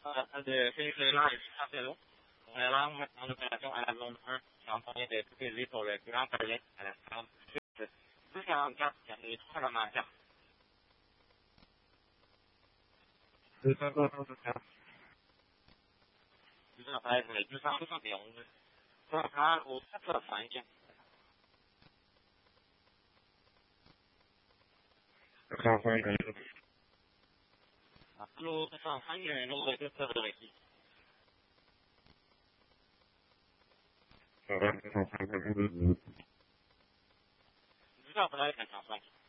de Finish Hacerlo, una operación a la lonja, campaña de Filippo de Gran Palais à la femme. 444,你错了吗？这个牌子智商不算点5，所以它我测反一件。看翻译可以。啊，路上翻译人如果就测的问题。好的，知道不来很长算。